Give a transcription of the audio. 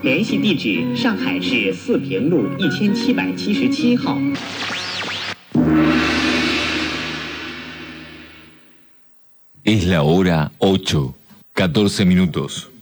联系地址：上海市四平路1777号。 Es la hora 8:14.